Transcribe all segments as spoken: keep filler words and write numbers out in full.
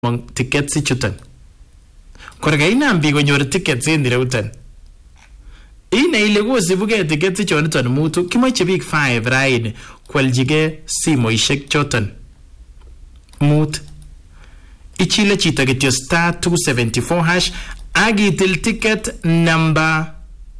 mong tickets ichuton. Korga inambi konyor tickets en ireuton. Ine ile kosibuge tickets ichoniton mutu kimoche biik five raini kwaljige simoishek choton mut. Ichile chito kityo star two seventy-four hash agitil ticket number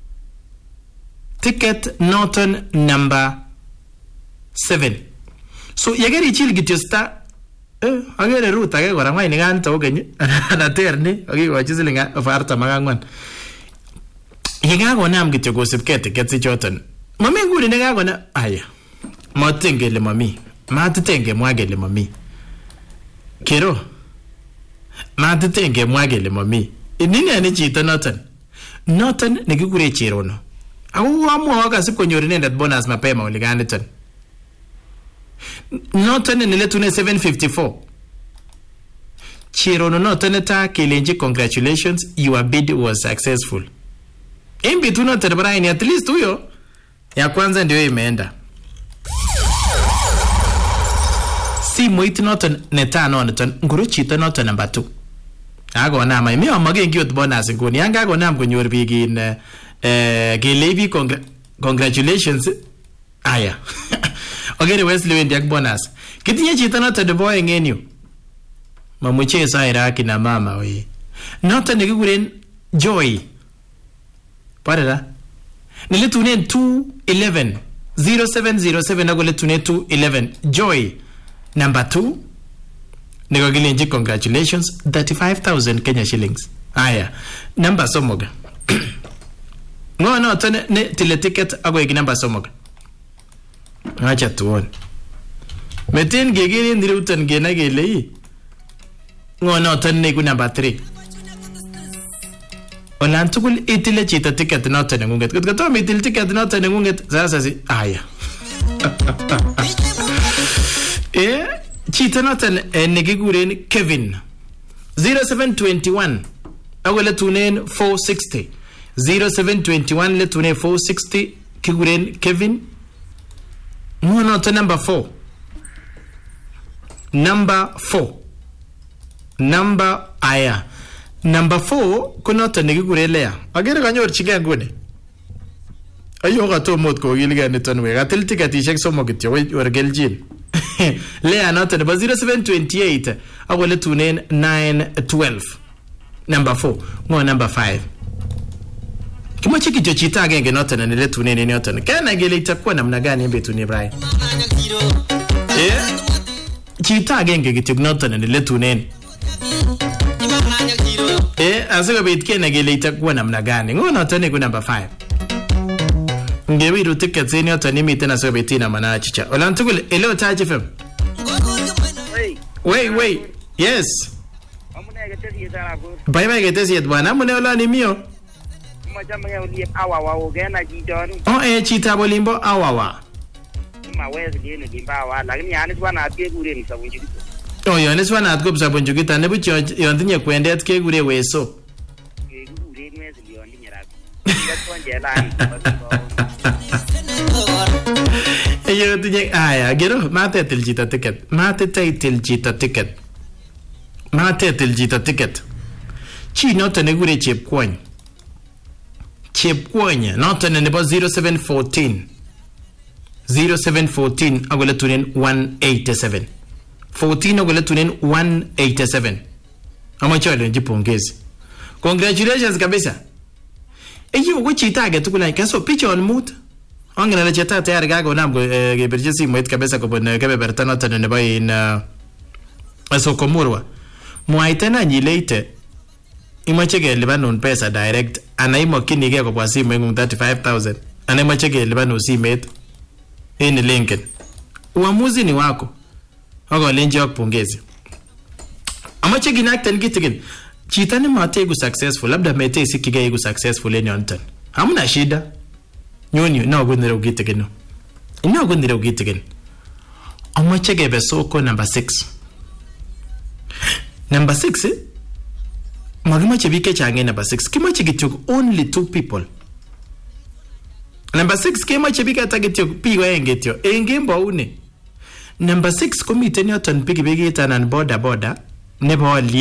ticket noton number seven. So yageri ichil kityo star eh agere route age kora ngwai nigan to kenyi anaterni agigochi silinga of artam ak angwan. Yekagonam kityo kosibke tickets ichoton. Mami nguni nekagona aya. Matengele mami. Matitenge mwagele mami. Kero. Matitenge mwagele mami. Nini ani chito noton? Noton nekikure Cherono. Ako amwa akasib konyor inendet bonus mapema oliganiton. Noton niletune seven fifty-four. Cherono noton neta kelenji congratulations, your bid was successful. In bitu noton brain at least huyo ya kwanza ndio imeenda. Si moit noton neta noton nguru chito noton number two. Ago na mai mi amage ngiot bonus nguni yanga go nam konyor biik in eh kelebi congratulations aya. Ogere Wesley wendi ak bonus. Kitinye chito noton de boy ngeniu. Mamuche saira kina mama we. Noton nekikuren Joy. Parera. Niletunen two eleven zero seven zero seven agoletune two eleven Joy number two. Negogilenji congratulations thirty-five thousand Kenya shillings. Aya. Number somoga. Ngo noton ne tile ticket agoegi number somoga. Acha tuone. Metin gegeri ndirutan gena gele. Ngo noton ne ku number three. Olan tukul itile chita ticket noton ngunget. Kut kato mitil ticket noton ngunget sasa si aya. Eh chita noton nekikuren Kevin zero seven two one agole tunen four sixty zero seven two one le tunen four sixty kikuren Kevin. Ngo noton number four. Number four. Number aya. Number four kunoton nekikure Lea. Agere kanyorchige nguni. Ayo katomot kokilge niton we. Katil tiketishek somok kityo wergeljin. Lea noton nebo zero seven two eight agole tunen nine twelve. Number four. Ngo number five. Kimoche kityo chita agenge noton nile tunen ni noton. Kana ngele itakuwa namna gani mbetuni Brian? Eh? Chita agenge kityo noton nile tunen. Eh, asikobit kene gele itakuwa namna gani. Ngo noton ni number five. Ngewiru tickets ni yoton imiten asikobit ina mana chicha. Olan tukul hello Taji F M. Wait, wait. Yes. Amune getesi sana go. Bye bye getesi et bwana. Amune ola ni mio. Machama ya ulie awawa ogena jitoni. Oh eh chita bolimbo awawa. Ma wezi ni limbawa lakini yani bwana ategure ni sabunji. Oh yones wana atko sabunji kita ne bucho yontinye kwendet kegure weso. Kegure ni wezi yontinye rabi. Batonje lani. Eyo tinye aya gero mate til chita ticket. Mate til chita ticket. Mate til chita ticket. Chi noton negure chepkwony. Chepkwony noton nebo zero seven one four zero seven one four agole tunen one eighty-seven. fourteen agole tunen one eighty-seven. Amachole njipongezi. Congratulations kabisa. Eyo go chita age tukula kaso pichon mut. Angena le cheta tayari gago nam gebirje simoit kabisa kobon kebeberta noton nebo in Sokomurwa. Mwaitena nyileite imache kelipanun pesa direct ana imokinige kobwa simoingung thirty-five thousand ana imache kelipanun simet en Lincoln. Uamuzi ni wako. Agolenji ak pongezi. Amache ginakten kitigin. Chita ni mategu successful labda mete isikige igu successful en yonton. Hamuna shida. Nyoni na gunire ugitigin. Ina gunire ugitigin. Amache gebe soko number six. Number six eh? Magimache bike change number six. Kimache gityok only two people. Number six kimache bike atagityok pigo engetyo. Engembo une. Number six komiten yoton pikipikit anan boda boda nebo